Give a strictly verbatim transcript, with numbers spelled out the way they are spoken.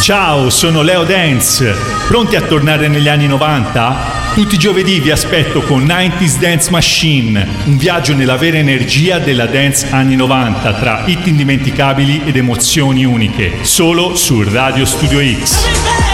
Ciao, sono Leo Dance. Pronti a tornare negli anni novanta? Tutti i giovedì vi aspetto con novanta Dance Machine, un viaggio nella vera energia della dance anni novanta tra hit indimenticabili ed emozioni uniche, solo su Radio Studio X.